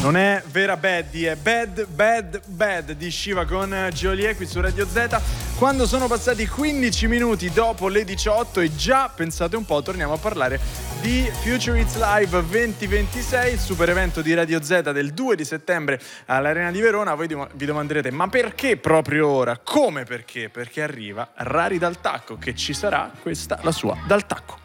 Non è vera Baddy, è Bad Bad Bad di Shiva con Joliet qui su Radio Z. Quando sono passati 15 minuti dopo le 18 e già, pensate un po', torniamo a parlare di Future Hits Live 2026, il super evento di Radio Z del 2 di settembre all'Arena di Verona. Voi vi domanderete, ma perché proprio ora? Come perché? Perché arriva Rari Dal Tacco, che ci sarà, questa la sua Dal Tacco.